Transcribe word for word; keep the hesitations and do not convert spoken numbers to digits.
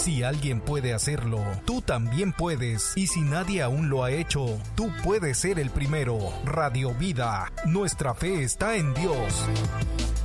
Si alguien puede hacerlo, tú también puedes. Y si nadie aún lo ha hecho, tú puedes ser el primero. Radio Vida, nuestra fe está en Dios.